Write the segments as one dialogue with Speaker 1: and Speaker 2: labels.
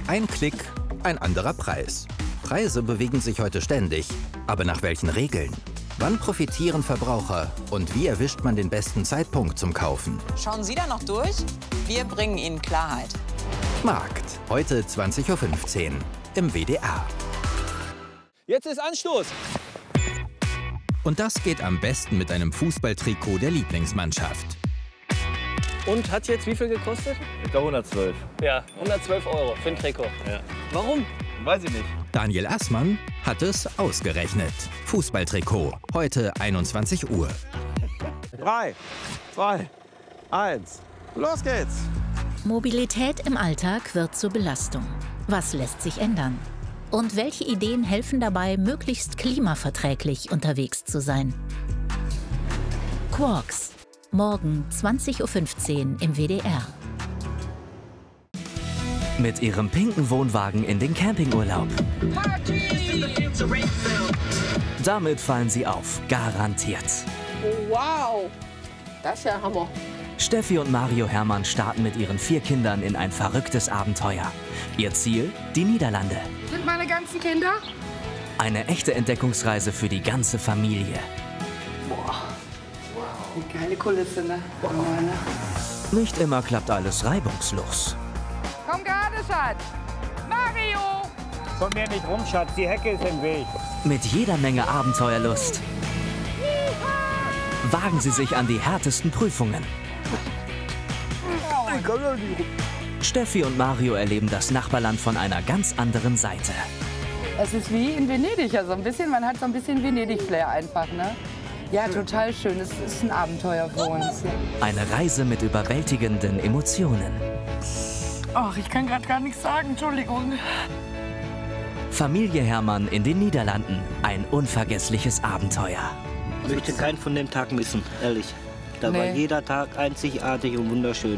Speaker 1: Ein Klick, ein anderer Preis. Preise bewegen sich heute ständig. Aber nach welchen Regeln? Wann profitieren Verbraucher? Und wie erwischt man den besten Zeitpunkt zum Kaufen?
Speaker 2: Schauen Sie da noch durch? Wir bringen Ihnen Klarheit.
Speaker 1: Markt, heute 20:15 Uhr im WDR.
Speaker 3: Jetzt ist Anstoß!
Speaker 1: Und das geht am besten mit einem Fußballtrikot der Lieblingsmannschaft.
Speaker 3: Und hat jetzt wie viel gekostet?
Speaker 4: Ich glaube 112.
Speaker 3: Ja, 112 € für ein Trikot.
Speaker 4: Ja.
Speaker 3: Warum?
Speaker 4: Weiß ich nicht.
Speaker 1: Daniel Assmann hat es ausgerechnet. Fußballtrikot, heute 21 Uhr.
Speaker 5: 3, 2, 1, los geht's!
Speaker 6: Mobilität im Alltag wird zur Belastung. Was lässt sich ändern? Und welche Ideen helfen dabei, möglichst klimaverträglich unterwegs zu sein? Quarks. Morgen 20:15 Uhr im WDR.
Speaker 7: Mit ihrem pinken Wohnwagen in den Campingurlaub. Damit fallen sie auf, garantiert.
Speaker 8: Wow, das ist ja Hammer.
Speaker 7: Steffi und Mario Hermann starten mit ihren 4 Kindern in ein verrücktes Abenteuer. Ihr Ziel? Die Niederlande.
Speaker 8: Sind meine ganzen Kinder?
Speaker 7: Eine echte Entdeckungsreise für die ganze Familie.
Speaker 8: Boah, eine geile Kulisse, ne?
Speaker 7: Nicht immer klappt alles reibungslos.
Speaker 8: Komm gerade, Schatz! Mario!
Speaker 9: Komm mir nicht rum, Schatz, die Hecke ist im Weg.
Speaker 7: Mit jeder Menge Abenteuerlust wagen sie sich an die härtesten Prüfungen. Steffi und Mario erleben das Nachbarland von einer ganz anderen Seite.
Speaker 8: Es ist wie in Venedig, also ein bisschen, man hat so ein bisschen Venedig-Flair einfach, ne? Ja, total schön, es ist ein Abenteuer für uns.
Speaker 7: Eine Reise mit überwältigenden Emotionen.
Speaker 8: Ach, ich kann gerade gar nichts sagen, Entschuldigung.
Speaker 7: Familie Hermann in den Niederlanden, ein unvergessliches Abenteuer.
Speaker 10: Ich möchte keinen von dem Tag missen, ehrlich. Da war jeder Tag einzigartig und wunderschön.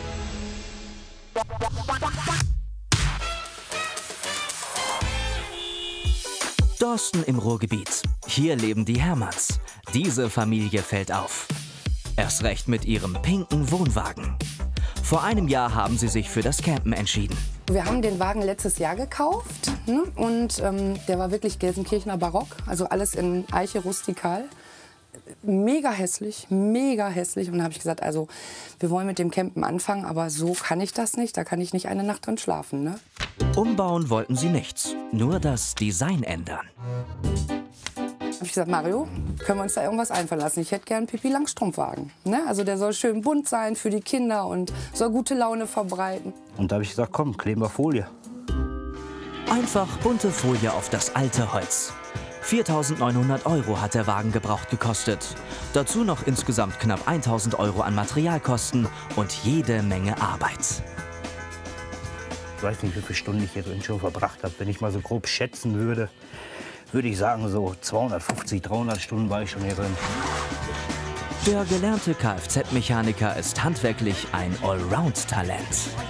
Speaker 7: Dorsten im Ruhrgebiet. Hier leben die Hermanns. Diese Familie fällt auf. Erst recht mit ihrem pinken Wohnwagen. Vor einem Jahr haben sie sich für das Campen entschieden.
Speaker 8: Wir haben den Wagen letztes Jahr gekauft, ne? Und der war wirklich Gelsenkirchener Barock, also alles in Eiche rustikal. Mega hässlich, mega hässlich. Und dann habe ich gesagt, also wir wollen mit dem Campen anfangen, aber so kann ich das nicht, da kann ich nicht eine Nacht drin schlafen. Ne?
Speaker 7: Umbauen wollten sie nichts, nur das Design ändern.
Speaker 8: Habe ich gesagt, Mario, können wir uns da irgendwas einfallen lassen? Ich hätte gern einen Pipi-Langstrumpf-Wagen. Ne? Also der soll schön bunt sein für die Kinder und soll gute Laune verbreiten.
Speaker 10: Und da habe ich gesagt, komm, kleben wir Folie.
Speaker 7: Einfach bunte Folie auf das alte Holz. 4.900 € hat der Wagen gebraucht gekostet. Dazu noch insgesamt knapp 1.000 € an Materialkosten und jede Menge Arbeit.
Speaker 10: Ich weiß nicht, wie viele Stunden ich hier drin schon verbracht habe. Wenn ich mal so grob schätzen würde, würde ich sagen, so 250, 300 Stunden war ich schon hier drin.
Speaker 7: Der gelernte Kfz-Mechaniker ist handwerklich ein Allround-Talent.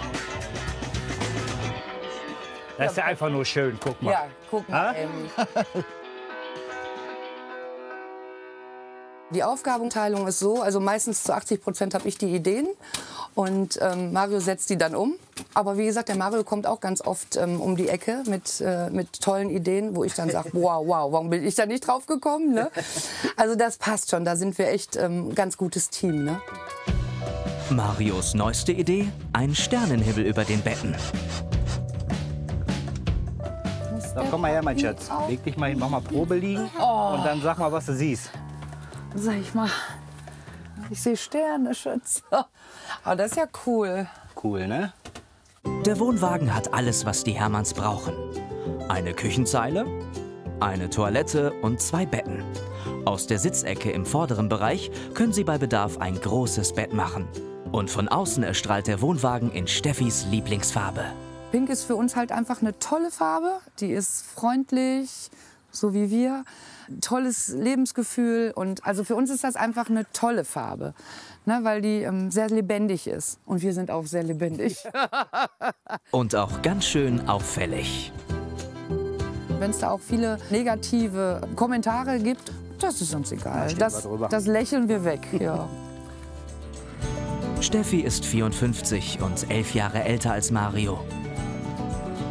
Speaker 9: Das ist ja einfach nur schön, guck mal.
Speaker 8: Ja, guck mal. Die Aufgabenteilung ist so, also meistens zu 80% habe ich die Ideen und Mario setzt die dann um. Aber wie gesagt, der Mario kommt auch ganz oft um die Ecke mit tollen Ideen, wo ich dann sage, wow, warum bin ich da nicht drauf gekommen? Ne? Also das passt schon, da sind wir echt ein ganz gutes Team. Ne?
Speaker 7: Marios neueste Idee? Ein Sternenhimmel über den Betten.
Speaker 10: So, komm mal her, mein Schatz. Leg dich mal hin, mach mal Probe liegen und dann sag mal, was du siehst.
Speaker 8: Sag ich mal, ich sehe Sterne, Schatz. Aber das ist ja cool.
Speaker 10: Cool, ne?
Speaker 7: Der Wohnwagen hat alles, was die Hermanns brauchen. Eine Küchenzeile, eine Toilette und 2 Betten. Aus der Sitzecke im vorderen Bereich können sie bei Bedarf ein großes Bett machen. Und von außen erstrahlt der Wohnwagen in Steffis Lieblingsfarbe.
Speaker 8: Pink ist für uns halt einfach eine tolle Farbe. Die ist freundlich, so wie wir. Tolles Lebensgefühl. Und also für uns ist das einfach eine tolle Farbe, ne, weil die sehr lebendig ist. Und wir sind auch sehr lebendig.
Speaker 7: Und auch ganz schön auffällig.
Speaker 8: Wenn es da auch viele negative Kommentare gibt, das ist uns egal. Das lächeln wir weg. Ja.
Speaker 7: Steffi ist 54 und 11 Jahre älter als Mario.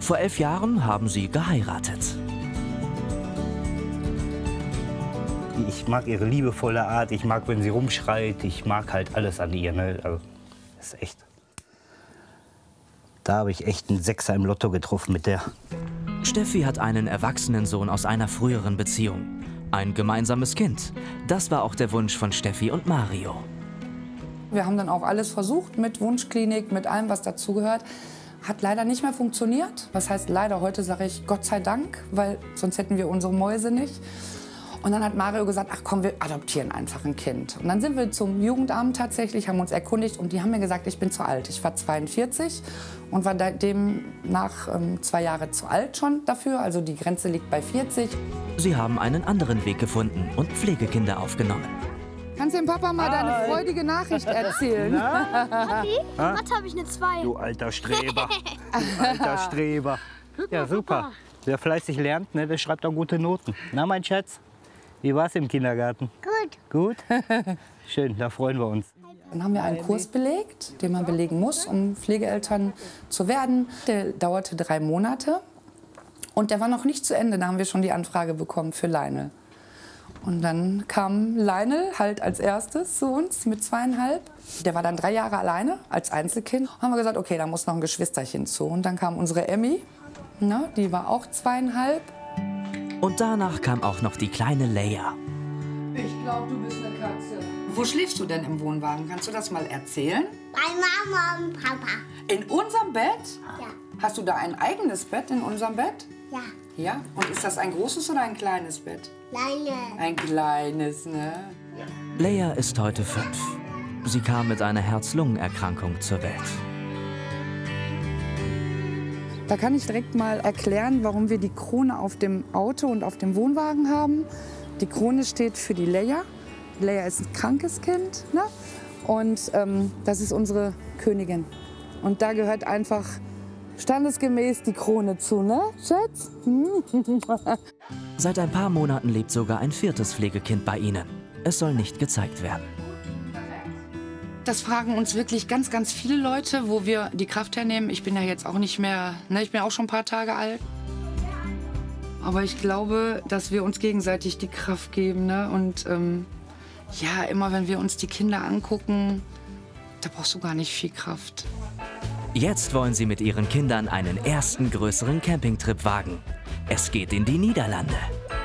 Speaker 7: Vor 11 Jahren haben sie geheiratet.
Speaker 10: Ich mag ihre liebevolle Art, ich mag, wenn sie rumschreit, ich mag halt alles an ihr. Ne? Also, das ist echt. Da habe ich echt einen Sechser im Lotto getroffen mit der.
Speaker 7: Steffi hat einen erwachsenen Sohn aus einer früheren Beziehung. Ein gemeinsames Kind. Das war auch der Wunsch von Steffi und Mario.
Speaker 8: Wir haben dann auch alles versucht mit Wunschklinik, mit allem, was dazugehört. Hat leider nicht mehr funktioniert. Was heißt leider? Heute sage ich Gott sei Dank, weil sonst hätten wir unsere Mäuse nicht. Und dann hat Mario gesagt, ach komm, wir adoptieren einfach ein Kind. Und dann sind wir zum Jugendamt tatsächlich, haben uns erkundigt und die haben mir gesagt, ich bin zu alt. Ich war 42 und war demnach 2 Jahre zu alt schon dafür. Also die Grenze liegt bei 40.
Speaker 7: Sie haben einen anderen Weg gefunden und Pflegekinder aufgenommen.
Speaker 8: Kannst du dem Papa mal deine freudige Nachricht erzählen?
Speaker 4: Papi, Mathe habe ich eine 2.
Speaker 10: Du alter Streber. Du alter Streber. Ja, super. Wer fleißig lernt, ne, der schreibt auch gute Noten. Na, mein Schatz, wie war's im Kindergarten?
Speaker 4: Gut.
Speaker 10: Gut? Schön, da freuen wir uns.
Speaker 8: Dann haben wir einen Kurs belegt, den man belegen muss, um Pflegeeltern zu werden. Der dauerte 3 Monate und der war noch nicht zu Ende. Da haben wir schon die Anfrage bekommen für Lionel. Und dann kam Lionel halt als erstes zu uns mit 2,5. Der war dann 3 Jahre alleine als Einzelkind. Und haben wir gesagt, okay, da muss noch ein Geschwisterchen zu. Und dann kam unsere Emmy, ne, die war auch 2,5.
Speaker 7: Und danach kam auch noch die kleine Leia.
Speaker 8: Ich glaube, du bist eine Katze. Wo schläfst du denn im Wohnwagen? Kannst du das mal erzählen?
Speaker 4: Bei Mama und Papa.
Speaker 8: In unserem Bett?
Speaker 4: Ja.
Speaker 8: Hast du da ein eigenes Bett in unserem Bett?
Speaker 4: Ja.
Speaker 8: Ja? Und ist das ein großes oder ein kleines Bett?
Speaker 4: Kleine.
Speaker 8: Ein kleines, ne?
Speaker 7: Leia ist heute 5. Sie kam mit einer Herz-Lungen-Erkrankung zur Welt.
Speaker 8: Da kann ich direkt mal erklären, warum wir die Krone auf dem Auto und auf dem Wohnwagen haben. Die Krone steht für die Leia. Leia ist ein krankes Kind, ne? Und das ist unsere Königin. Und da gehört einfach standesgemäß die Krone zu, ne, Schatz?
Speaker 7: Seit ein paar Monaten lebt sogar ein 4. Pflegekind bei ihnen. Es soll nicht gezeigt werden.
Speaker 8: Das fragen uns wirklich ganz, ganz viele Leute, wo wir die Kraft hernehmen. Ich bin ja jetzt auch nicht mehr, ne, ich bin auch schon ein paar Tage alt. Aber ich glaube, dass wir uns gegenseitig die Kraft geben, ne? Und ja, immer wenn wir uns die Kinder angucken, da brauchst du gar nicht viel Kraft.
Speaker 7: Jetzt wollen sie mit ihren Kindern einen ersten größeren Campingtrip wagen. Es geht in die Niederlande.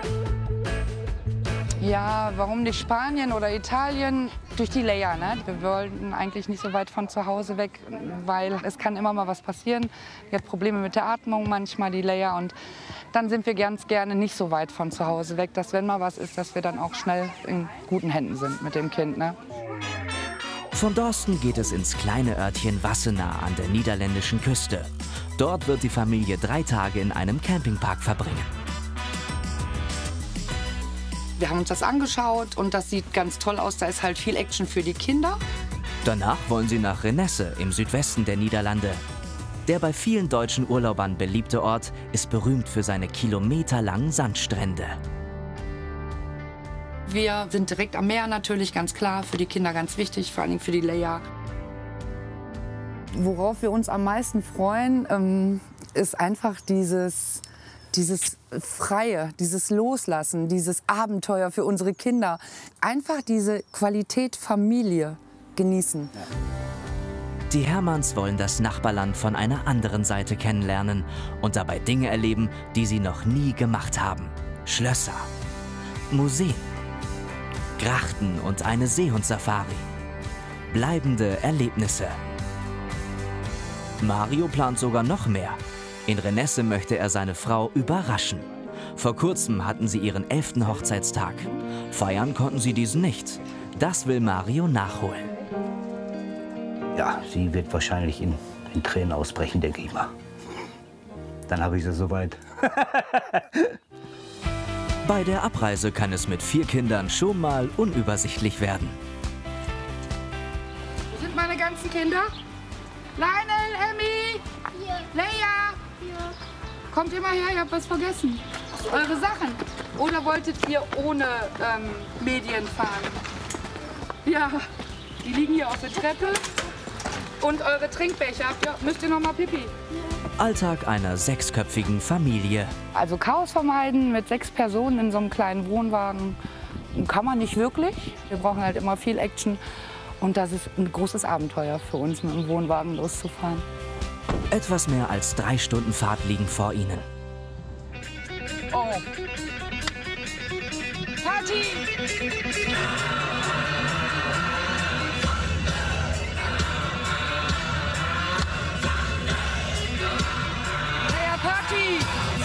Speaker 8: Ja, warum nicht Spanien oder Italien? Durch die Leia, ne? Wir wollten eigentlich nicht so weit von zu Hause weg, weil es kann immer mal was passieren. Die hat Probleme mit der Atmung manchmal, die Leia. Und dann sind wir ganz gerne nicht so weit von zu Hause weg, dass wenn mal was ist, dass wir dann auch schnell in guten Händen sind mit dem Kind, ne?
Speaker 7: Von Dorsten geht es ins kleine Örtchen Wassenaar an der niederländischen Küste. Dort wird die Familie 3 Tage in einem Campingpark verbringen.
Speaker 8: Wir haben uns das angeschaut und das sieht ganz toll aus. Da ist halt viel Action für die Kinder.
Speaker 7: Danach wollen sie nach Renesse im Südwesten der Niederlande. Der bei vielen deutschen Urlaubern beliebte Ort ist berühmt für seine kilometerlangen Sandstrände.
Speaker 8: Wir sind direkt am Meer natürlich, ganz klar. Für die Kinder ganz wichtig, vor allem für die Leia. Worauf wir uns am meisten freuen, ist einfach dieses Freie, dieses Loslassen, dieses Abenteuer für unsere Kinder. Einfach diese Qualität Familie genießen.
Speaker 7: Die Hermanns wollen das Nachbarland von einer anderen Seite kennenlernen und dabei Dinge erleben, die sie noch nie gemacht haben. Schlösser, Museen, Grachten und eine Seehundsafari. Bleibende Erlebnisse. Mario plant sogar noch mehr. In Renesse möchte er seine Frau überraschen. Vor kurzem hatten sie ihren 11. Hochzeitstag. Feiern konnten sie diesen nicht. Das will Mario nachholen.
Speaker 10: Ja, sie wird wahrscheinlich in Tränen ausbrechen, denke ich mal. Dann habe ich sie soweit.
Speaker 7: Bei der Abreise kann es mit 4 Kindern schon mal unübersichtlich werden.
Speaker 8: Wo sind meine ganzen Kinder? Lionel, Emmy, Leia. Kommt immer her, ihr habt was vergessen. Eure Sachen. Oder wolltet ihr ohne Medien fahren? Ja, die liegen hier auf der Treppe. Und eure Trinkbecher, ja, müsst ihr noch mal Pipi.
Speaker 7: Alltag einer 6-köpfigen Familie.
Speaker 8: Also Chaos vermeiden mit 6 Personen in so einem kleinen Wohnwagen kann man nicht wirklich. Wir brauchen halt immer viel Action. Und das ist ein großes Abenteuer für uns, mit dem Wohnwagen loszufahren.
Speaker 7: Etwas mehr als 3 Stunden Fahrt liegen vor ihnen.
Speaker 2: Oh. Party!
Speaker 8: Ja, Party!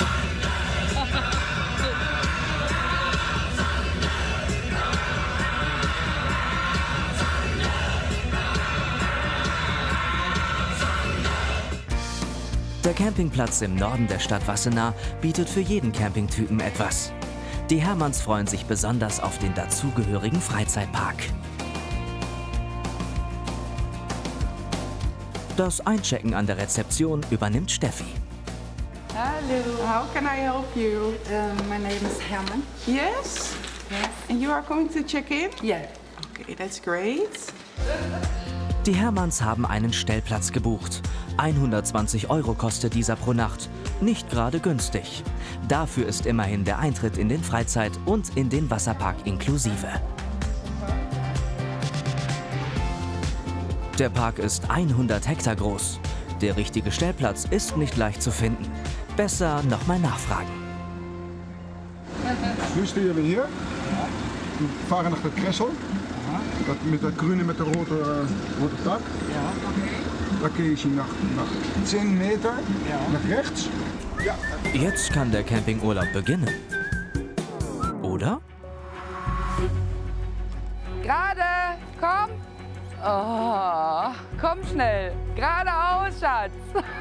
Speaker 7: Der Campingplatz im Norden der Stadt Wassenaar bietet für jeden Campingtypen etwas. Die Hermanns freuen sich besonders auf den dazugehörigen Freizeitpark. Das Einchecken an der Rezeption übernimmt Steffi.
Speaker 11: Hello, how can I help you?
Speaker 8: My name is Hermann.
Speaker 11: Yes?
Speaker 8: Yes.
Speaker 11: And you are going to check in?
Speaker 8: Yeah.
Speaker 11: Okay, that's great.
Speaker 7: Die Hermanns haben einen Stellplatz gebucht. 120 € kostet dieser pro Nacht. Nicht gerade günstig. Dafür ist immerhin der Eintritt in den Freizeit- und in den Wasserpark inklusive. Der Park ist 100 Hektar groß. Der richtige Stellplatz ist nicht leicht zu finden. Besser nochmal nachfragen.
Speaker 12: Nu stehen wir hier. Wir fahren nach der Kressel. Mit der grüne, mit der rote Tag. Da gehe ich nach 10 Meter nach rechts. Ja.
Speaker 7: Jetzt kann der Campingurlaub beginnen. Oder?
Speaker 8: Gerade, komm. Oh, komm schnell. Geradeaus, Schatz.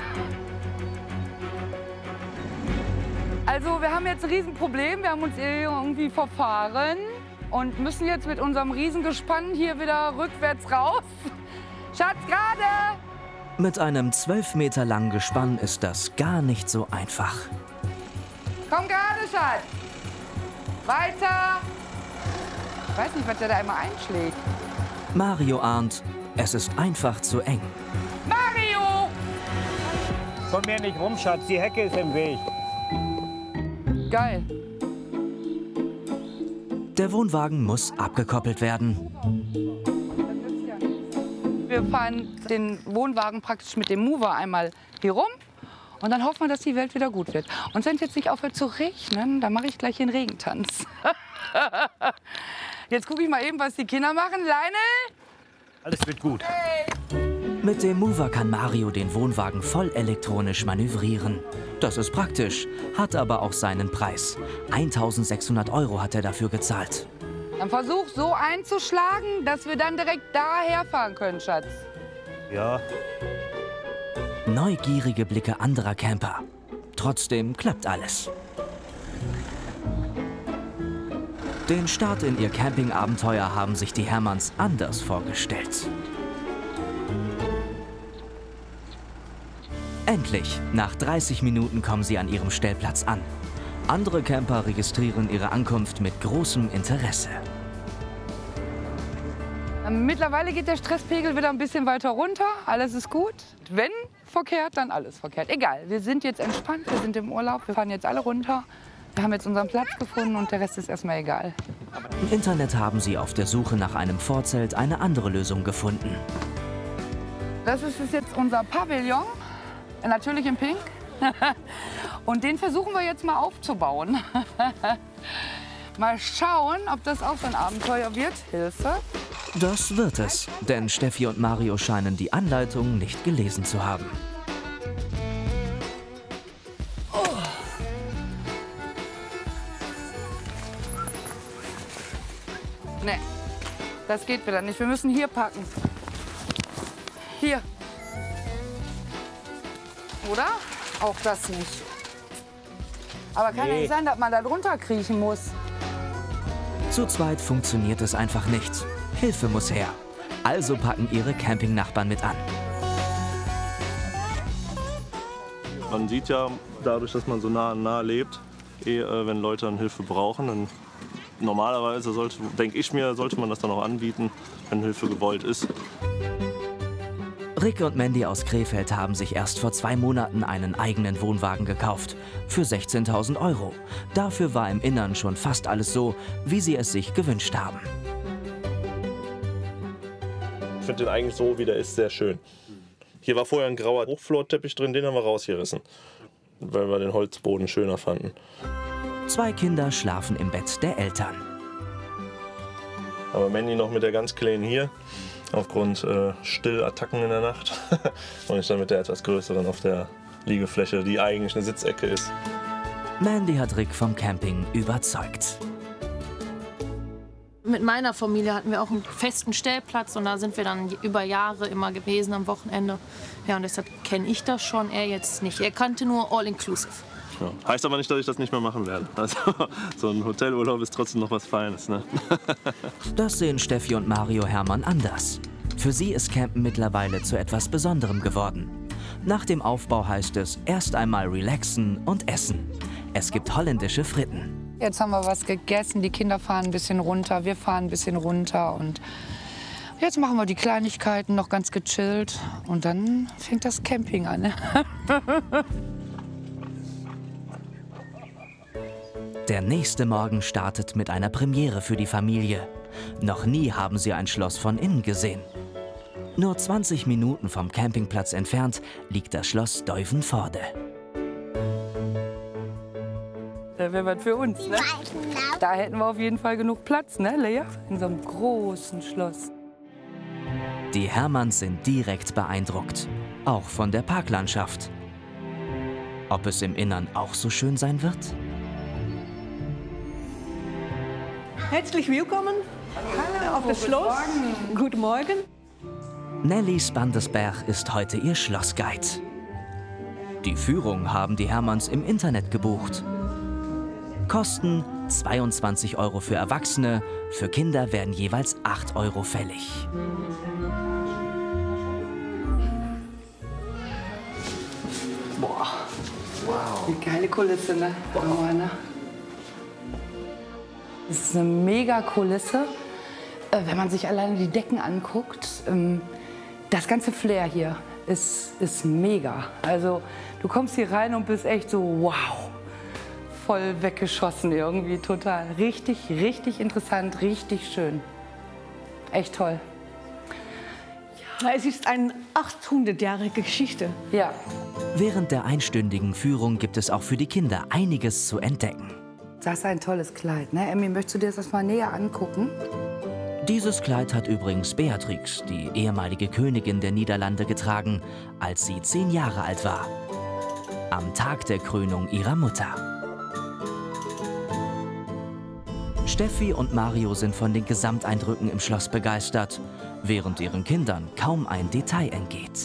Speaker 8: Also, wir haben jetzt ein Riesenproblem. Wir haben uns irgendwie verfahren und müssen jetzt mit unserem Riesengespann hier wieder rückwärts raus. Schatz, gerade!
Speaker 7: Mit einem 12 Meter langen Gespann ist das gar nicht so einfach.
Speaker 8: Komm gerade, Schatz. Weiter. Ich weiß nicht, was der da immer einschlägt.
Speaker 7: Mario ahnt, es ist einfach zu eng.
Speaker 8: Mario!
Speaker 9: Komm mir nicht rum, Schatz, die Hecke ist im Weg.
Speaker 8: Geil.
Speaker 7: Der Wohnwagen muss abgekoppelt werden.
Speaker 8: Wir fahren den Wohnwagen praktisch mit dem Mover einmal hier rum und dann hoffen wir, dass die Welt wieder gut wird. Und wenn es jetzt nicht aufhört zu regnen, dann mache ich gleich den Regentanz. Jetzt gucke ich mal eben, was die Kinder machen. Lionel?
Speaker 9: Alles wird gut.
Speaker 8: Hey.
Speaker 7: Mit dem Mover kann Mario den Wohnwagen voll elektronisch manövrieren. Das ist praktisch, hat aber auch seinen Preis. 1.600 € hat er dafür gezahlt.
Speaker 8: Dann versuch so einzuschlagen, dass wir dann direkt daher fahren können, Schatz.
Speaker 9: Ja.
Speaker 7: Neugierige Blicke anderer Camper. Trotzdem klappt alles. Den Start in ihr Campingabenteuer haben sich die Hermanns anders vorgestellt. Endlich, nach 30 Minuten kommen sie an ihrem Stellplatz an. Andere Camper registrieren ihre Ankunft mit großem Interesse.
Speaker 8: Mittlerweile geht der Stresspegel wieder ein bisschen weiter runter. Alles ist gut. Wenn verkehrt, dann alles verkehrt. Egal, wir sind jetzt entspannt, wir sind im Urlaub, wir fahren jetzt alle runter. Wir haben jetzt unseren Platz gefunden und der Rest ist erstmal egal.
Speaker 7: Im Internet haben sie auf der Suche nach einem Vorzelt eine andere Lösung gefunden.
Speaker 8: Das ist jetzt unser Pavillon, natürlich in Pink. Und den versuchen wir jetzt mal aufzubauen. Mal schauen, ob das auch so ein Abenteuer wird. Hilfe.
Speaker 7: Das wird es, denn Steffi und Mario scheinen die Anleitung nicht gelesen zu haben.
Speaker 8: Nee, das geht wieder nicht. Wir müssen hier packen. Hier. Oder? Auch das nicht. Aber kann ja nicht sein, dass man da drunter kriechen muss.
Speaker 7: Zu zweit funktioniert es einfach nicht. Hilfe muss her. Also packen ihre Campingnachbarn mit an.
Speaker 5: Man sieht ja, dadurch, dass man so nah lebt, wenn Leute dann Hilfe brauchen, dann normalerweise denke ich mir, sollte man das dann auch anbieten, wenn Hilfe gewollt ist.
Speaker 7: Rick und Mandy aus Krefeld haben sich erst vor 2 Monaten einen eigenen Wohnwagen gekauft. Für 16.000 €. Dafür war im Innern schon fast alles so, wie sie es sich gewünscht haben.
Speaker 5: Ich finde den eigentlich so, wie der ist, sehr schön. Hier war vorher ein grauer Hochflorteppich drin, den haben wir rausgerissen, weil wir den Holzboden schöner fanden.
Speaker 7: 2 Kinder schlafen im Bett der Eltern.
Speaker 5: Aber Mandy noch mit der ganz Kleinen hier, aufgrund Stillattacken in der Nacht. Und ich dann mit der etwas größeren auf der Liegefläche, die eigentlich eine Sitzecke ist.
Speaker 7: Mandy hat Rick vom Camping überzeugt.
Speaker 13: Mit meiner Familie hatten wir auch einen festen Stellplatz und da sind wir dann über Jahre immer gewesen am Wochenende. Ja, und deshalb kenne ich das schon, er jetzt nicht. Er kannte nur All-Inclusive.
Speaker 5: Ja. Heißt aber nicht, dass ich das nicht mehr machen werde. Also, so ein Hotelurlaub ist trotzdem noch was Feines, ne?
Speaker 7: Das sehen Steffi und Mario Hermann anders. Für sie ist Campen mittlerweile zu etwas Besonderem geworden. Nach dem Aufbau heißt es erst einmal relaxen und essen. Es gibt holländische Fritten.
Speaker 8: Jetzt haben wir was gegessen, die Kinder fahren ein bisschen runter, wir fahren ein bisschen runter und jetzt machen wir die Kleinigkeiten noch ganz gechillt und dann fängt das Camping an. Ne?
Speaker 7: Der nächste Morgen startet mit einer Premiere für die Familie. Noch nie haben sie ein Schloss von innen gesehen. Nur 20 Minuten vom Campingplatz entfernt liegt das Schloss Duivenvoorde.
Speaker 8: Das wäre was für uns, ne? Da hätten wir auf jeden Fall genug Platz, ne, Lea? In so einem großen Schloss.
Speaker 7: Die Hermanns sind direkt beeindruckt. Auch von der Parklandschaft. Ob es im Innern auch so schön sein wird?
Speaker 14: Herzlich willkommen auf das Schloss. Guten Morgen.
Speaker 7: Nelly Spandesberg ist heute ihr Schlossguide. Die Führung haben die Hermanns im Internet gebucht. Kosten 22 € für Erwachsene, für Kinder werden jeweils 8 € fällig.
Speaker 8: Boah, wow. Wie geile Kulisse, ne? Oh, ne? Das ist eine mega Kulisse. Wenn man sich alleine die Decken anguckt, das ganze Flair hier ist mega. Also du kommst hier rein und bist echt so wow, voll weggeschossen irgendwie, total. Richtig, richtig interessant, richtig schön. Echt toll.
Speaker 14: Ja, es ist eine 800-jährige Geschichte.
Speaker 8: Ja.
Speaker 7: Während der einstündigen Führung gibt es auch für die Kinder einiges zu entdecken.
Speaker 8: Das ist ein tolles Kleid, ne? Emmy, möchtest du dir das mal näher angucken?
Speaker 7: Dieses Kleid hat übrigens Beatrix, die ehemalige Königin der Niederlande, getragen, als sie 10 Jahre alt war. Am Tag der Krönung ihrer Mutter. Steffi und Mario sind von den Gesamteindrücken im Schloss begeistert, während ihren Kindern kaum ein Detail entgeht.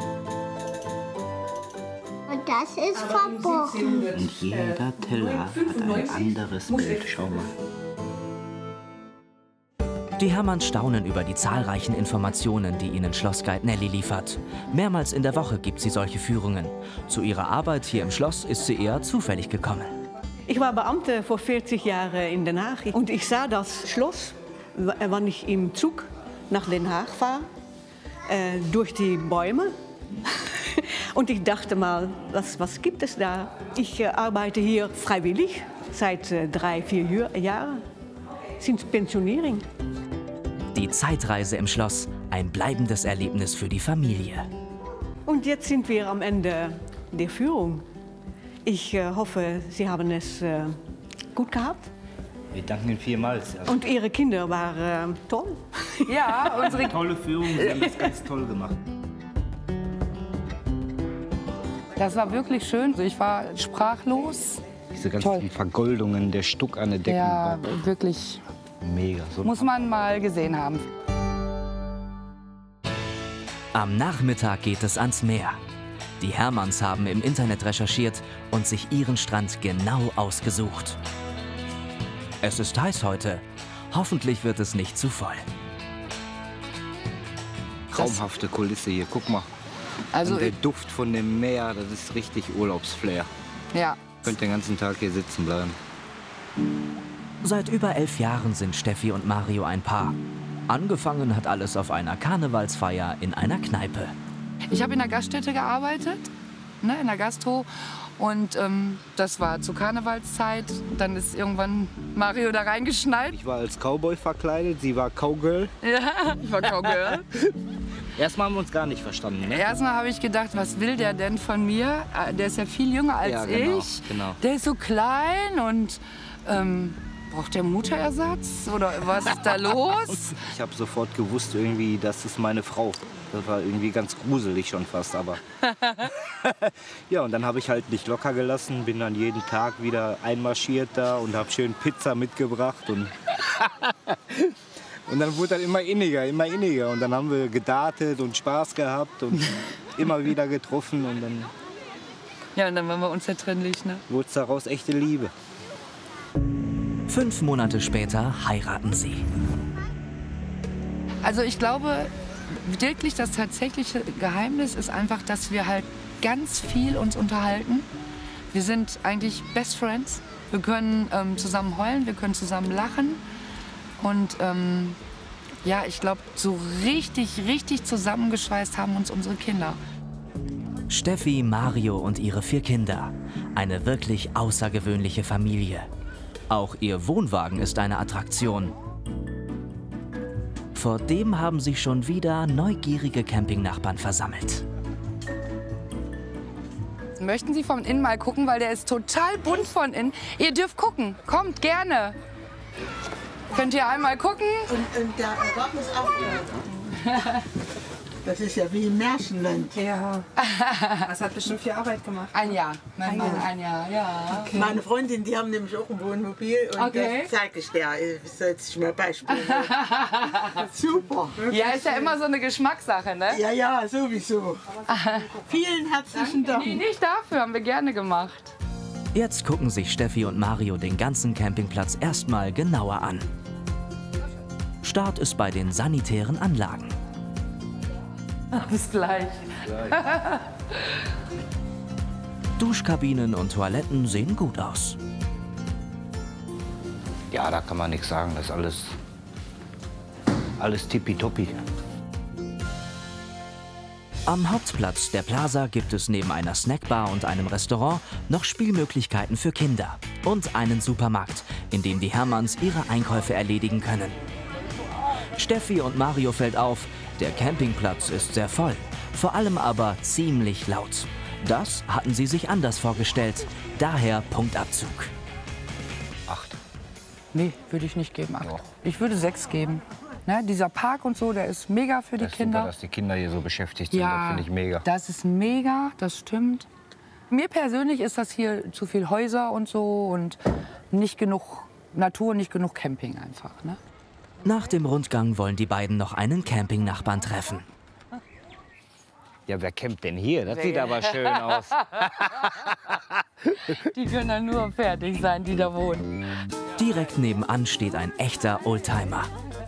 Speaker 4: Und das ist verborgen.
Speaker 10: Und jeder Teller hat ein anderes Bild. Schau mal.
Speaker 7: Die Hermanns staunen über die zahlreichen Informationen, die ihnen Schlossguide Nelly liefert. Mehrmals in der Woche gibt sie solche Führungen. Zu ihrer Arbeit hier im Schloss ist sie eher zufällig gekommen.
Speaker 14: Ich war Beamte vor 40 Jahren in Den Haag und ich sah das Schloss, wann ich im Zug nach Den Haag war, durch die Bäume. Und ich dachte mal, was gibt es da? Ich arbeite hier freiwillig seit 3-4 Jahren. Sind Pensionierung.
Speaker 7: Die Zeitreise im Schloss, ein bleibendes Erlebnis für die Familie.
Speaker 14: Und jetzt sind wir am Ende der Führung. Ich hoffe, Sie haben es gut gehabt.
Speaker 10: Wir danken Ihnen vielmals.
Speaker 14: Und Ihre Kinder waren toll.
Speaker 8: Ja, unsere
Speaker 10: tolle Führung, Sie haben es ganz toll gemacht.
Speaker 8: Das war wirklich schön. Ich war sprachlos.
Speaker 10: Diese ganzen Vergoldungen, der Stuck an der Decke.
Speaker 8: Ja, wirklich.
Speaker 10: Mega. So
Speaker 8: muss man mal gesehen haben.
Speaker 7: Am Nachmittag geht es ans Meer. Die Hermanns haben im Internet recherchiert und sich ihren Strand genau ausgesucht. Es ist heiß heute. Hoffentlich wird es nicht zu voll.
Speaker 10: Traumhafte Kulisse hier, guck mal.
Speaker 8: Also
Speaker 10: und der Duft von dem Meer, das ist richtig Urlaubsflair.
Speaker 8: Ja.
Speaker 10: Könnt den ganzen Tag hier sitzen bleiben.
Speaker 7: Seit über 11 Jahren sind Steffi und Mario ein Paar. Angefangen hat alles auf einer Karnevalsfeier in einer Kneipe.
Speaker 8: Ich habe in der Gaststätte gearbeitet, ne, in der Gastro. Und das war zur Karnevalszeit. Dann ist irgendwann Mario da reingeschnallt.
Speaker 10: Ich war als Cowboy verkleidet, sie war Cowgirl.
Speaker 8: Ja, ich war Cowgirl.
Speaker 10: Erstmal haben wir uns gar nicht verstanden. Ne?
Speaker 8: Erstmal habe ich gedacht, was will der denn von mir? Der ist ja viel jünger als
Speaker 10: genau,
Speaker 8: ich.
Speaker 10: Genau.
Speaker 8: Der ist so klein und braucht der Mutterersatz oder was ist da los?
Speaker 10: Ich habe sofort gewusst, irgendwie, das ist meine Frau. Das war irgendwie ganz gruselig schon fast, aber ja, und dann habe ich halt nicht locker gelassen, bin dann jeden Tag wieder einmarschiert da und habe schön Pizza mitgebracht und und dann wurde das immer inniger und dann haben wir gedartet und Spaß gehabt und immer wieder getroffen und dann
Speaker 8: ja, und dann waren wir unzertrennlich, ne?
Speaker 10: Wurde daraus echte Liebe.
Speaker 7: 5 Monate später heiraten sie.
Speaker 8: Also ich glaube, wirklich das tatsächliche Geheimnis ist einfach, dass wir halt ganz viel uns unterhalten. Wir sind eigentlich Best Friends. Wir können zusammen heulen, wir können zusammen lachen. Und ja, ich glaube, so richtig zusammengeschweißt haben uns unsere Kinder.
Speaker 7: Steffi, Mario und ihre 4 Kinder. Eine wirklich außergewöhnliche Familie. Auch ihr Wohnwagen ist eine Attraktion. Vor dem haben sich schon wieder neugierige Campingnachbarn versammelt.
Speaker 8: Möchten Sie von innen mal gucken, weil der ist total bunt von innen. Ihr dürft gucken, kommt gerne. Könnt ihr einmal gucken?
Speaker 15: Und der Garten ist auch das ist ja wie im Märchenland.
Speaker 8: Ja. Das hat bestimmt viel Arbeit gemacht. Ein Jahr. Ein Jahr, ja.
Speaker 15: Okay. Meine Freundin, die haben nämlich auch ein Wohnmobil und das zeige ich dir. Soll ich mal beispielen. Super.
Speaker 8: Ja, ist ja immer so eine Geschmackssache, ne?
Speaker 15: Ja, ja, sowieso. Vielen herzlichen Dank.
Speaker 8: Nee, nicht dafür, haben wir gerne gemacht.
Speaker 7: Jetzt gucken sich Steffi und Mario den ganzen Campingplatz erstmal genauer an. Start ist bei den sanitären Anlagen.
Speaker 8: Bis gleich.
Speaker 7: Duschkabinen und Toiletten sehen gut aus.
Speaker 10: Ja, da kann man nichts sagen, das ist alles tippitoppi.
Speaker 7: Am Hauptplatz der Plaza gibt es neben einer Snackbar und einem Restaurant noch Spielmöglichkeiten für Kinder und einen Supermarkt, in dem die Hermanns ihre Einkäufe erledigen können. Steffi und Mario fällt auf, der Campingplatz ist sehr voll, vor allem aber ziemlich laut. Das hatten sie sich anders vorgestellt, daher Punktabzug.
Speaker 10: 8.
Speaker 8: Nee, würde ich nicht geben, 8. Ich würde 6 geben. Ne, dieser Park und so, der ist mega für die Kinder.
Speaker 10: Super, dass die Kinder hier so beschäftigt sind,
Speaker 8: ja,
Speaker 10: das finde ich mega.
Speaker 8: Das ist mega, das stimmt. Mir persönlich ist das hier zu viel Häuser und so und nicht genug Natur, nicht genug Camping einfach. Ne?
Speaker 7: Nach dem Rundgang wollen die beiden noch einen Campingnachbarn treffen.
Speaker 10: Ja, wer campt denn hier? Das sieht aber schön aus.
Speaker 8: Die können dann nur fertig sein, die da wohnen.
Speaker 7: Direkt nebenan steht ein echter Oldtimer.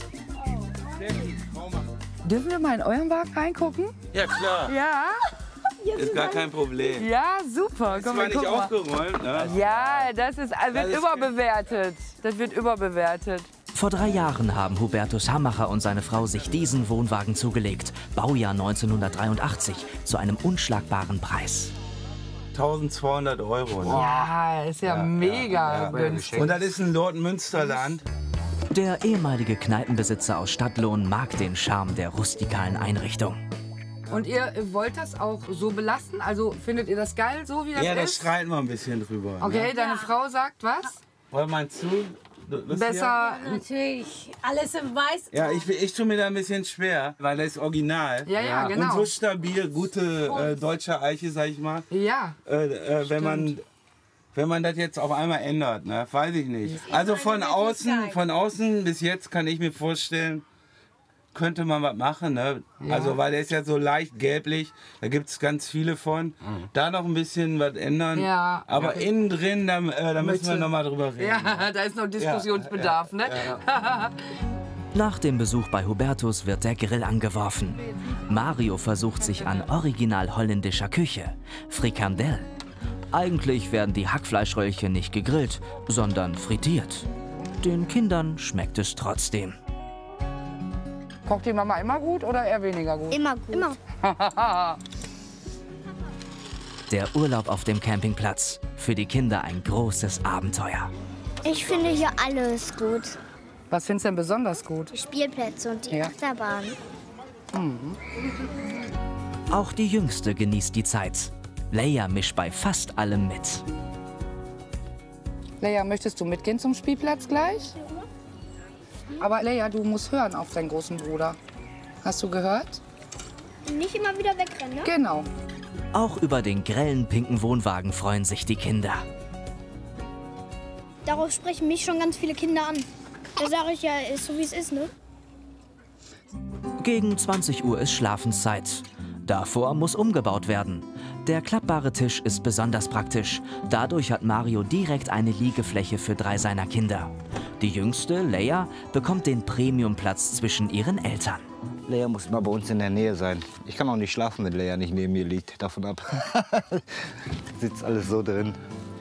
Speaker 8: Dürfen wir mal in euren Wagen reingucken?
Speaker 16: Ja, klar.
Speaker 8: Ja?
Speaker 16: Ist gar kein Problem.
Speaker 8: Ja, super.
Speaker 16: Komm, ist zwar nicht aufgeräumt, ne?
Speaker 8: Ja, das wird überbewertet. Das wird überbewertet.
Speaker 7: Vor 3 Jahren haben Hubertus Hammacher und seine Frau sich diesen Wohnwagen zugelegt. Baujahr 1983, zu einem unschlagbaren Preis.
Speaker 16: 1200 €. Ne?
Speaker 8: Ja, ist ja mega günstig.
Speaker 16: Und das ist ein Lord Münsterland.
Speaker 7: Der ehemalige Kneipenbesitzer aus Stadtlohn mag den Charme der rustikalen Einrichtung.
Speaker 8: Und ihr wollt das auch so belassen? Also findet ihr das geil, so wie das ist?
Speaker 16: Ja, da streiten wir ein bisschen drüber.
Speaker 8: Okay,
Speaker 16: ne?
Speaker 8: deine Frau sagt was?
Speaker 16: Wollen wir zu?
Speaker 8: Besser.
Speaker 17: Ja, natürlich. Alles in weiß.
Speaker 16: Ja, ich tue mir da ein bisschen schwer, weil das ist original.
Speaker 8: Ja, genau.
Speaker 16: Und so stabil, gute deutsche Eiche, sag ich mal.
Speaker 8: Ja.
Speaker 16: Wenn man das jetzt auf einmal ändert, ne? Weiß ich nicht. Also von außen bis jetzt kann ich mir vorstellen, könnte man was machen, ne?
Speaker 8: Ja.
Speaker 16: Also weil der ist ja so leicht gelblich, da gibt es ganz viele von. Da noch ein bisschen was ändern,
Speaker 8: ja.
Speaker 16: Aber innen drin, da müssen wir noch mal drüber reden.
Speaker 8: Ja, da ist noch Diskussionsbedarf, ne?
Speaker 16: Ja.
Speaker 7: Nach dem Besuch bei Hubertus wird der Grill angeworfen. Mario versucht sich an original holländischer Küche, Frikandel. Eigentlich werden die Hackfleischröllchen nicht gegrillt, sondern frittiert. Den Kindern schmeckt es trotzdem.
Speaker 8: Kocht die Mama immer gut oder eher weniger gut?
Speaker 4: Immer gut. Immer.
Speaker 7: Der Urlaub auf dem Campingplatz. Für die Kinder ein großes Abenteuer.
Speaker 4: Ich finde hier alles gut.
Speaker 8: Was findest du denn besonders gut?
Speaker 4: Die Spielplätze und die Achterbahn.
Speaker 7: Auch die Jüngste genießt die Zeit. Leia mischt bei fast allem mit.
Speaker 8: Leia, möchtest du mitgehen zum Spielplatz gleich? Aber Leia, du musst hören auf deinen großen Bruder. Hast du gehört?
Speaker 4: Nicht immer wieder wegrennen, ne?
Speaker 8: Genau.
Speaker 7: Auch über den grellen pinken Wohnwagen freuen sich die Kinder.
Speaker 4: Darauf sprechen mich schon ganz viele Kinder an. Da sage ich ja, ist so wie es ist, ne?
Speaker 7: Gegen 20 Uhr ist Schlafenszeit. Davor muss umgebaut werden. Der klappbare Tisch ist besonders praktisch. Dadurch hat Mario direkt eine Liegefläche für 3 seiner Kinder. Die jüngste, Leia, bekommt den Premiumplatz zwischen ihren Eltern.
Speaker 10: Leia muss immer bei uns in der Nähe sein. Ich kann auch nicht schlafen, wenn Leia nicht neben mir liegt. Davon ab. Sitzt alles so drin.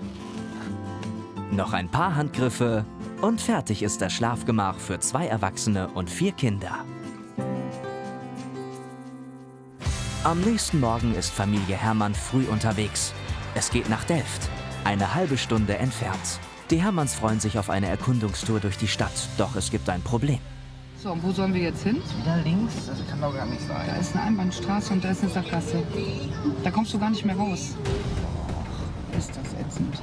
Speaker 7: Noch ein paar Handgriffe und fertig ist das Schlafgemach für 2 Erwachsene und 4 Kinder. Am nächsten Morgen ist Familie Herrmann früh unterwegs. Es geht nach Delft, eine halbe Stunde entfernt. Die Herrmanns freuen sich auf eine Erkundungstour durch die Stadt, doch es gibt ein Problem.
Speaker 8: So, und wo sollen wir jetzt hin?
Speaker 10: Wieder links? Das kann doch gar nicht sein.
Speaker 8: Da ist eine Einbahnstraße und da ist eine Sackgasse. Da kommst du gar nicht mehr raus. Ist das ätzend.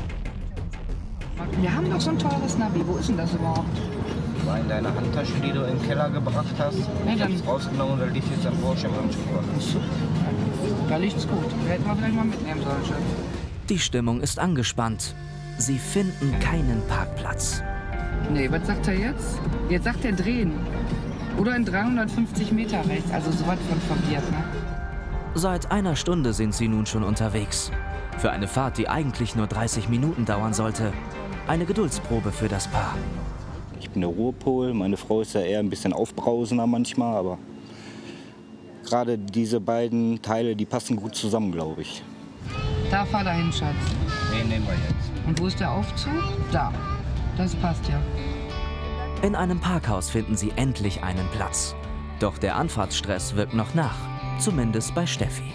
Speaker 8: Wir haben doch so ein teures Navi. Wo ist denn das überhaupt?
Speaker 10: War in deiner Handtasche, die du in den Keller gebracht hast.
Speaker 8: Nee,
Speaker 10: Ich hab's rausgenommen und da liegt jetzt am Bordschirmhandschuh.
Speaker 8: Da liegt's gut. Hätten wir vielleicht mal mitnehmen sollen, Schatz.
Speaker 7: Die Stimmung ist angespannt. Sie finden keinen Parkplatz.
Speaker 8: Nee, was sagt er jetzt? Jetzt sagt er drehen. Oder in 350 Meter rechts. Also so was von verwirrt, ne?
Speaker 7: Seit einer Stunde sind sie nun schon unterwegs. Für eine Fahrt, die eigentlich nur 30 Minuten dauern sollte. Eine Geduldsprobe für das Paar.
Speaker 10: Ich bin der Ruhepol. Meine Frau ist ja eher ein bisschen aufbrausender manchmal, aber gerade diese beiden Teile, die passen gut zusammen, glaube ich.
Speaker 8: Da fahr dahin, Schatz.
Speaker 10: Den nehmen wir jetzt.
Speaker 8: Und wo ist der Aufzug? Da. Das passt ja.
Speaker 7: In einem Parkhaus finden sie endlich einen Platz. Doch der Anfahrtsstress wirkt noch nach. Zumindest bei Steffi.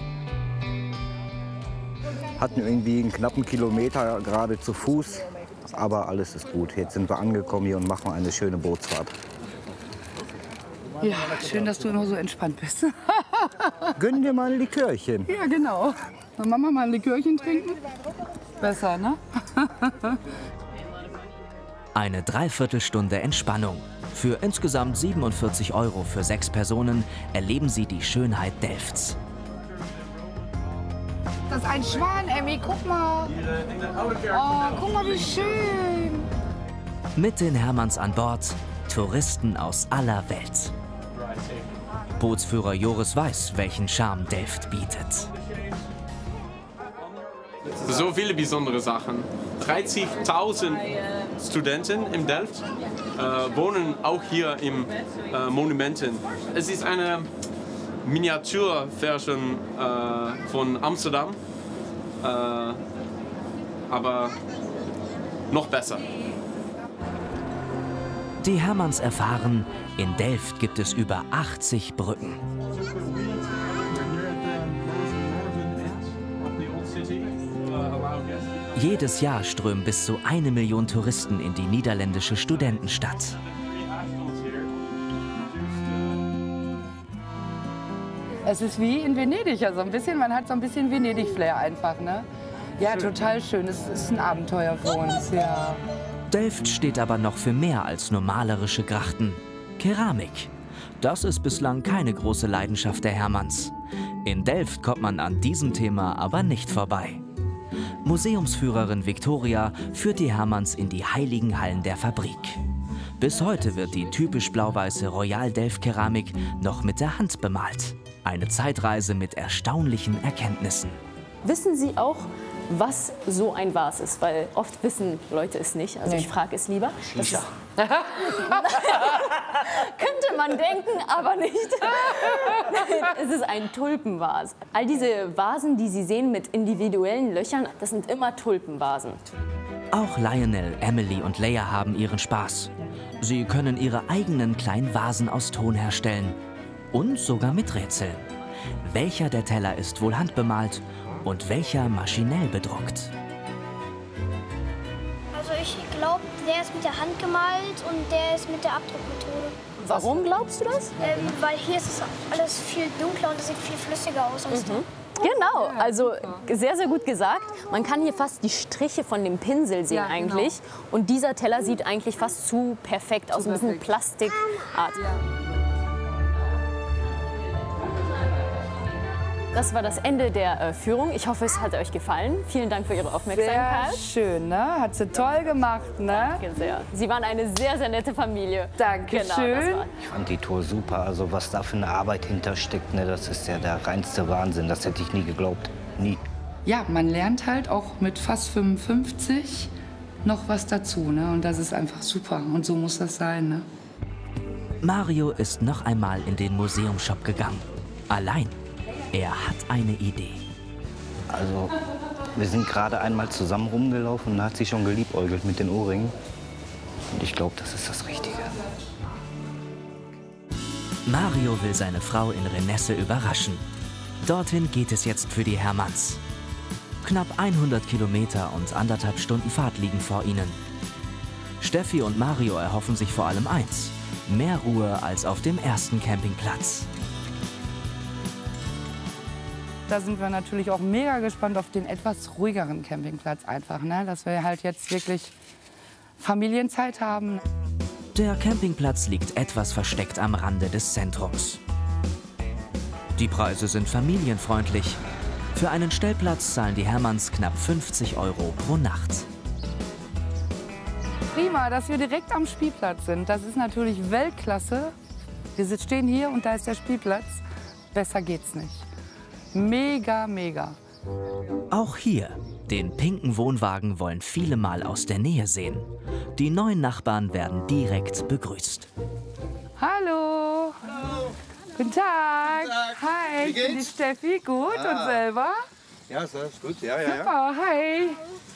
Speaker 10: Hatten irgendwie einen knappen Kilometer gerade zu Fuß. Aber alles ist gut. Jetzt sind wir angekommen hier und machen eine schöne Bootsfahrt.
Speaker 8: Ja, schön, dass du immer so entspannt bist.
Speaker 10: Gönn dir mal ein Likörchen.
Speaker 8: Ja, genau. Soll Mama mal ein Likörchen trinken? Besser, ne?
Speaker 7: Eine Dreiviertelstunde Entspannung. Für insgesamt 47 € für 6 Personen erleben sie die Schönheit Delfts.
Speaker 8: Das ist ein Schwan, Emmy. Guck mal. Oh, guck mal, wie schön.
Speaker 7: Mit den Herrmanns an Bord Touristen aus aller Welt. Bootsführer Joris weiß, welchen Charme Delft bietet.
Speaker 18: So viele besondere Sachen. 30.000 Studenten in Delft wohnen auch hier im Monumenten. Es ist eine Miniaturversion von Amsterdam, aber noch besser.
Speaker 7: Die Herrmanns erfahren, in Delft gibt es über 80 Brücken. Jedes Jahr strömen bis zu 1 Million Touristen in die niederländische Studentenstadt.
Speaker 8: Es ist wie in Venedig, also ein bisschen, man hat so ein bisschen Venedig-Flair einfach, ne? Ja, total schön. Es ist ein Abenteuer für uns, ja.
Speaker 7: Delft steht aber noch für mehr als nur malerische Grachten. Keramik. Das ist bislang keine große Leidenschaft der Herrmanns. In Delft kommt man an diesem Thema aber nicht vorbei. Museumsführerin Victoria führt die Herrmanns in die heiligen Hallen der Fabrik. Bis heute wird die typisch blau-weiße Royal Delft Keramik noch mit der Hand bemalt. Eine Zeitreise mit erstaunlichen Erkenntnissen.
Speaker 19: Wissen Sie auch, was so ein Vas ist? Weil oft wissen Leute es nicht. Also ich frage es lieber.
Speaker 10: Shisha.
Speaker 19: Könnte man denken, aber nicht. Es ist ein Tulpenvas. All diese Vasen, die Sie sehen mit individuellen Löchern, das sind immer Tulpenvasen.
Speaker 7: Auch Lionel, Emily und Leia haben ihren Spaß. Sie können ihre eigenen kleinen Vasen aus Ton herstellen und sogar miträtseln. Welcher der Teller ist wohl handbemalt und welcher maschinell bedruckt?
Speaker 4: Also ich glaube, der ist mit der Hand gemalt und der ist mit der Abdruckmethode.
Speaker 19: Warum glaubst du das?
Speaker 4: Weil hier ist es alles viel dunkler und es sieht viel flüssiger aus als da.
Speaker 19: Genau, also sehr, sehr gut gesagt. Man kann hier fast die Striche von dem Pinsel sehen eigentlich. Und dieser Teller sieht eigentlich fast zu perfekt aus, ein bisschen Plastikart. Das war das Ende der Führung. Ich hoffe, es hat euch gefallen. Vielen Dank für Ihre Aufmerksamkeit.
Speaker 8: Sehr schön, ne? Hat sie toll gemacht, ne?
Speaker 19: Danke sehr. Sie waren eine sehr, sehr nette Familie.
Speaker 8: Dankeschön.
Speaker 19: Genau,
Speaker 10: Ich fand die Tour super. Also was da für eine Arbeit hintersteckt, ne, das ist ja der reinste Wahnsinn. Das hätte ich nie geglaubt. Nie.
Speaker 8: Ja, man lernt halt auch mit fast 55 noch was dazu, ne? Und das ist einfach super. Und so muss das sein, ne?
Speaker 7: Mario ist noch einmal in den Museumsshop gegangen. Allein. Er hat eine Idee.
Speaker 10: Also, wir sind gerade einmal zusammen rumgelaufen und da hat sie schon geliebäugelt mit den Ohrringen. Und ich glaube, das ist das Richtige.
Speaker 7: Mario will seine Frau in Renesse überraschen. Dorthin geht es jetzt für die Hermanns. Knapp 100 Kilometer und 1,5 Stunden Fahrt liegen vor ihnen. Steffi und Mario erhoffen sich vor allem eins: mehr Ruhe als auf dem ersten Campingplatz.
Speaker 8: Da sind wir natürlich auch mega gespannt auf den etwas ruhigeren Campingplatz einfach, ne? Dass wir halt jetzt wirklich Familienzeit haben.
Speaker 7: Der Campingplatz liegt etwas versteckt am Rande des Zentrums. Die Preise sind familienfreundlich. Für einen Stellplatz zahlen die Hermanns knapp 50 € pro Nacht.
Speaker 8: Prima, dass wir direkt am Spielplatz sind. Das ist natürlich Weltklasse. Wir stehen hier und da ist der Spielplatz. Besser geht's nicht. Mega, mega.
Speaker 7: Auch hier, den pinken Wohnwagen wollen viele mal aus der Nähe sehen. Die neuen Nachbarn werden direkt begrüßt.
Speaker 8: Hallo. Hallo. Guten Tag. Guten Tag. Hi, ich bin die Steffi. Gut, und selber?
Speaker 20: Ja, ist gut. Ja,
Speaker 8: Super, hi.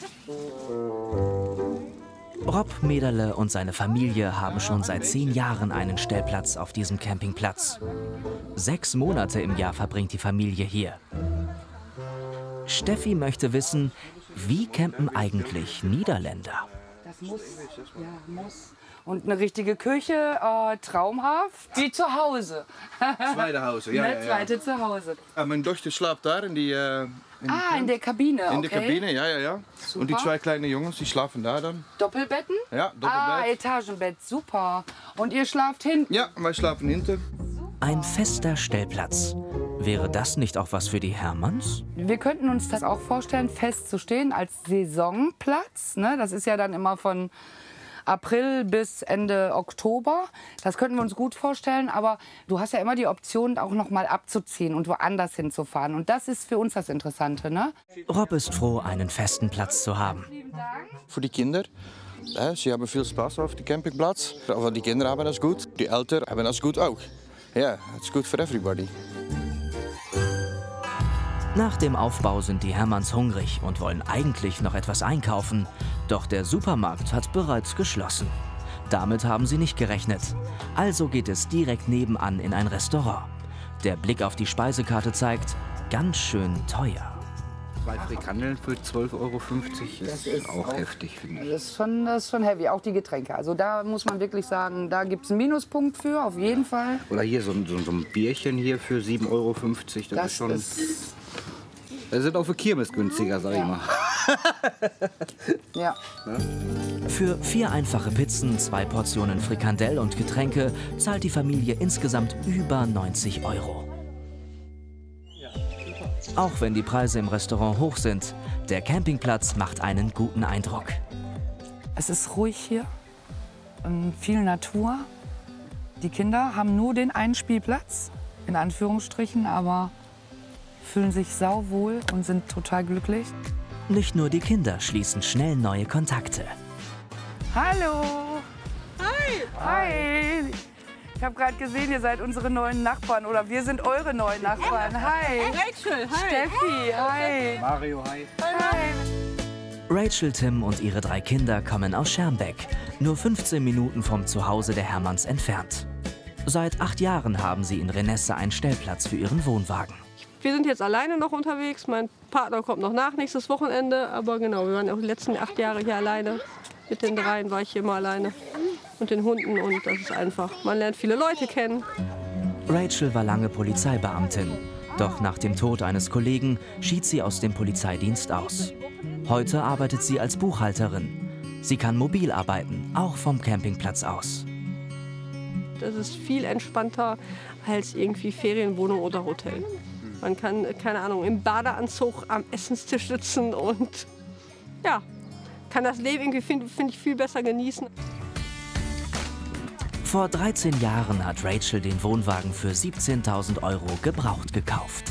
Speaker 7: Rob Mederle und seine Familie haben schon seit 10 Jahren einen Stellplatz auf diesem Campingplatz. 6 Monate im Jahr verbringt die Familie hier. Steffi möchte wissen, wie campen eigentlich Niederländer?
Speaker 8: Das muss. Und eine richtige Küche, traumhaft. Wie zu Hause.
Speaker 20: Zweite Hause, ja.
Speaker 8: Zweite zu Hause.
Speaker 20: Meine Tochter schläft da in die...
Speaker 8: in der Kabine, okay.
Speaker 20: In der Kabine, ja.
Speaker 8: Super.
Speaker 20: Und die 2 kleinen Jungs, die schlafen da dann.
Speaker 8: Doppelbetten?
Speaker 20: Ja, Doppelbett.
Speaker 8: Etagenbett, super. Und ihr schlaft hinten?
Speaker 20: Ja, wir schlafen hinten.
Speaker 7: Ein fester Stellplatz. Wäre das nicht auch was für die Hermanns?
Speaker 8: Wir könnten uns das auch vorstellen, fest zu stehen als Saisonplatz. Ne? Das ist ja dann immer von April bis Ende Oktober. Das könnten wir uns gut vorstellen, aber du hast ja immer die Option, auch noch mal abzuziehen und woanders hinzufahren. Und das ist für uns das Interessante, ne?
Speaker 7: Rob ist froh, einen festen Platz zu haben.
Speaker 20: Für die Kinder. Sie haben viel Spaß auf dem Campingplatz. Aber die Kinder haben das gut. Die Eltern haben das gut auch. Ja, it's good for everybody.
Speaker 7: Nach dem Aufbau sind die Hermanns hungrig und wollen eigentlich noch etwas einkaufen. Doch der Supermarkt hat bereits geschlossen. Damit haben sie nicht gerechnet. Also geht es direkt nebenan in ein Restaurant. Der Blick auf die Speisekarte zeigt, ganz schön teuer.
Speaker 21: 2 Frikandel für 12,50 € ist auch heftig, finde ich.
Speaker 8: Das ist schon heavy, auch die Getränke. Also da muss man wirklich sagen, da gibt es einen Minuspunkt für, auf jeden Fall.
Speaker 21: Oder hier so ein Bierchen hier für 7,50 €. Das ist schon... Das sind auch für Kirmes günstiger, sag ich mal.
Speaker 8: Ja.
Speaker 7: Für 4 einfache Pizzen, 2 Portionen Frikandel und Getränke zahlt die Familie insgesamt über 90 €. Auch wenn die Preise im Restaurant hoch sind, der Campingplatz macht einen guten Eindruck.
Speaker 8: Es ist ruhig hier, viel Natur. Die Kinder haben nur den einen Spielplatz, in Anführungsstrichen, aber fühlen sich sauwohl und sind total glücklich.
Speaker 7: Nicht nur die Kinder schließen schnell neue Kontakte.
Speaker 8: Hallo! Hi! Hi! Ich habe gerade gesehen, ihr seid unsere neuen Nachbarn oder wir sind eure neuen Nachbarn. Hi!
Speaker 11: Rachel, hi!
Speaker 8: Steffi, hi!
Speaker 21: Mario, hi!
Speaker 8: Hi!
Speaker 7: Rachel, Tim und ihre 3 Kinder kommen aus Schermbeck, nur 15 Minuten vom Zuhause der Hermanns entfernt. Seit 8 Jahren haben sie in Renesse einen Stellplatz für ihren Wohnwagen.
Speaker 3: Wir sind jetzt alleine noch unterwegs. Mein Partner kommt noch nach nächstes Wochenende. Aber genau, wir waren auch die letzten 8 Jahre hier alleine. Mit den 3 war ich hier immer alleine. Und den Hunden. Und das ist einfach, man lernt viele Leute kennen.
Speaker 7: Rachel war lange Polizeibeamtin. Doch nach dem Tod eines Kollegen schied sie aus dem Polizeidienst aus. Heute arbeitet sie als Buchhalterin. Sie kann mobil arbeiten, auch vom Campingplatz aus.
Speaker 3: Das ist viel entspannter als irgendwie Ferienwohnung oder Hotel. Man kann, keine Ahnung, im Badeanzug am Essenstisch sitzen und ja, kann das Leben irgendwie, finde ich, viel besser genießen.
Speaker 7: Vor 13 Jahren hat Rachel den Wohnwagen für 17.000 € gebraucht gekauft.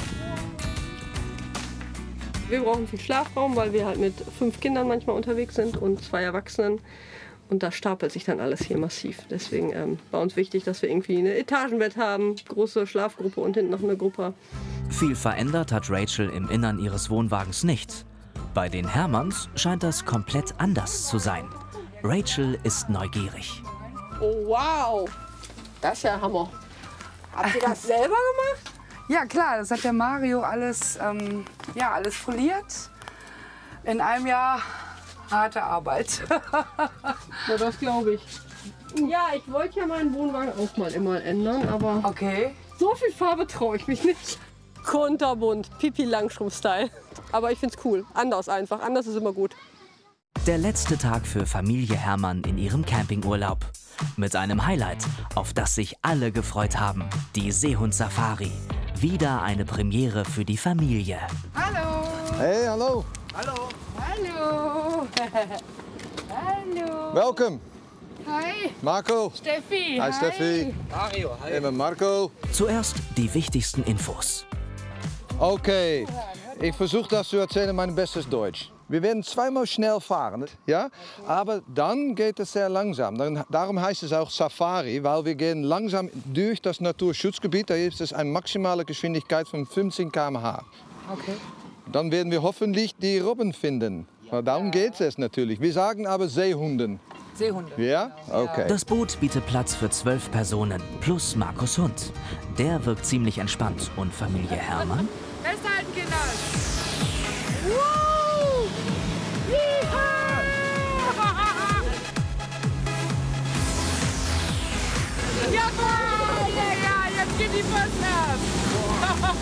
Speaker 3: Wir brauchen viel Schlafraum, weil wir halt mit 5 Kindern manchmal unterwegs sind und 2 Erwachsenen. Und da stapelt sich dann alles hier massiv. Deswegen war uns wichtig, dass wir irgendwie ein Etagenbett haben, große Schlafgruppe und hinten noch eine Gruppe.
Speaker 7: Viel verändert hat Rachel im Innern ihres Wohnwagens nicht. Bei den Hermanns scheint das komplett anders zu sein. Rachel ist neugierig.
Speaker 3: Oh wow, das ist ja Hammer. Habt ihr das selber gemacht?
Speaker 8: Ja klar, das hat der Mario alles, ja, alles foliert. In einem Jahr harte Arbeit.
Speaker 3: Ja, das glaube ich. Ja, ich wollte ja meinen Wohnwagen auch mal immer ändern, aber
Speaker 8: okay.
Speaker 3: So viel Farbe traue ich mich nicht. Kunterbunt, Pipi Langstrumpf-Style. Aber ich finde es cool, anders einfach, anders ist immer gut.
Speaker 7: Der letzte Tag für Familie Hermann in ihrem Campingurlaub. Mit einem Highlight, auf das sich alle gefreut haben. Die Seehund-Safari. Wieder eine Premiere für die Familie.
Speaker 8: Hallo.
Speaker 20: Hey, hallo.
Speaker 8: Hallo. Hallo. Hallo.
Speaker 20: Welkom.
Speaker 8: Hi.
Speaker 20: Marco.
Speaker 8: Steffi.
Speaker 20: Hi, Steffi.
Speaker 21: Mario, hi.
Speaker 20: Ich bin Marco.
Speaker 7: Zuerst die wichtigsten Infos.
Speaker 20: Okay, ich versuche das zu erzählen, mein bestes Deutsch. Wir werden zweimal schnell fahren, ja? Aber dann geht es sehr langsam. Darum heißt es auch Safari, weil wir gehen langsam durch das Naturschutzgebiet. Da ist es eine maximale Geschwindigkeit von 15 km/h.
Speaker 8: Okay.
Speaker 20: Dann werden wir hoffentlich die Robben finden. Darum geht es natürlich. Wir sagen aber Seehunden.
Speaker 8: Seehunde.
Speaker 20: Ja? Okay.
Speaker 7: Das Boot bietet Platz für 12 Personen, plus Markus Hund. Der wirkt ziemlich entspannt. Und Familie Hermann?
Speaker 2: Festhalten, Kinder! Jawohl! Ja, jetzt geht die Post ab!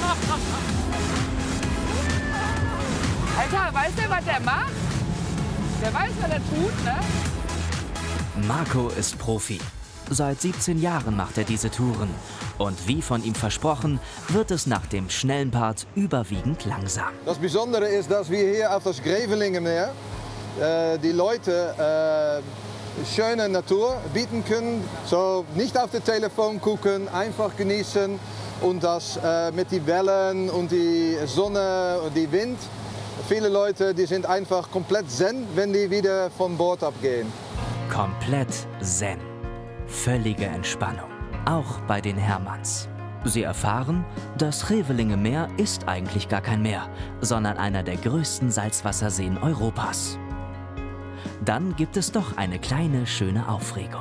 Speaker 2: Alter, weiß der, was der macht? Der weiß, was er tut, ne?
Speaker 7: Marco ist Profi. Seit 17 Jahren macht er diese Touren. Und wie von ihm versprochen, wird es nach dem schnellen Part überwiegend langsam.
Speaker 20: Das Besondere ist, dass wir hier auf das Grevelingenmeer die Leute schöne Natur bieten können. So nicht auf das Telefon gucken, einfach genießen. Und das mit den Wellen und die Sonne und die Wind. Viele Leute, die sind einfach komplett zen, wenn die wieder von Bord abgehen.
Speaker 7: Komplett zen. Völlige Entspannung. Auch bei den Hermanns. Sie erfahren, das Grevelingenmeer ist eigentlich gar kein Meer, sondern einer der größten Salzwasserseen Europas. Dann gibt es doch eine kleine, schöne Aufregung.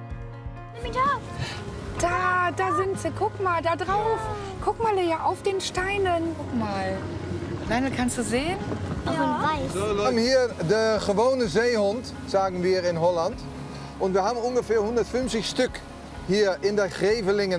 Speaker 2: Da sind sie. Guck mal, da drauf. Guck mal, Lea, auf den Steinen. Guck mal. Lionel, kannst du sehen?
Speaker 4: Ja.
Speaker 20: Wir haben hier de gewone Seehund, sagen wir in Holland. Und wir haben ungefähr 150 Stück hier in der Grevelingen